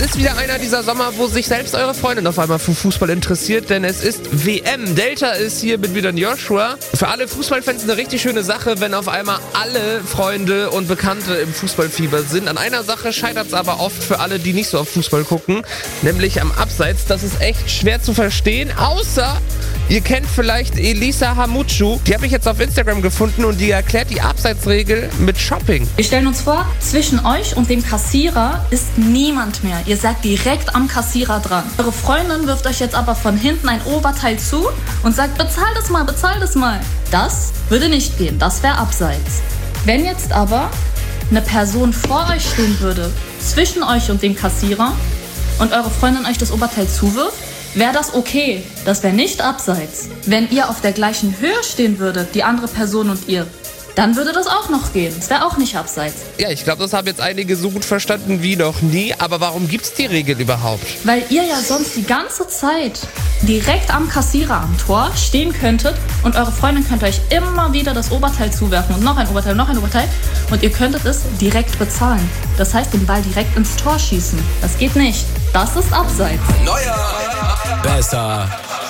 Ist wieder einer dieser Sommer, wo sich selbst eure Freundin auf einmal für Fußball interessiert, denn es ist WM. Delta ist hier mit wieder Joshua. Für alle Fußballfans eine richtig schöne Sache, wenn auf einmal alle Freunde und Bekannte im Fußballfieber sind. An einer Sache scheitert es aber oft für alle, die nicht so auf Fußball gucken, nämlich am Abseits. Das ist echt schwer zu verstehen, außer ihr kennt vielleicht Elisa Hamutschu. Die habe ich jetzt auf Instagram gefunden und die erklärt die Abseitsregel mit Shopping. Wir stellen uns vor, zwischen euch und dem Kassierer ist niemand mehr. Ihr seid direkt am Kassierer dran. Eure Freundin wirft euch jetzt aber von hinten ein Oberteil zu und sagt, bezahl das mal, bezahl das mal. Das würde nicht gehen, das wäre Abseits. Wenn jetzt aber eine Person vor euch stehen würde, zwischen euch und dem Kassierer, und eure Freundin euch das Oberteil zuwirft, wäre das okay. Das wäre nicht Abseits. Wenn ihr auf der gleichen Höhe stehen würdet, die andere Person und ihr, dann würde das auch noch gehen. Das wäre auch nicht Abseits. Ja, ich glaube, das haben jetzt einige so gut verstanden wie noch nie. Aber warum gibt's die Regel überhaupt? Weil ihr ja sonst die ganze Zeit direkt am Kassierer am Tor stehen könntet und eure Freundin könnte euch immer wieder das Oberteil zuwerfen und noch ein Oberteil, noch ein Oberteil und ihr könntet es direkt bezahlen. Das heißt, den Ball direkt ins Tor schießen. Das geht nicht. Das ist Abseits. Neuer, besser,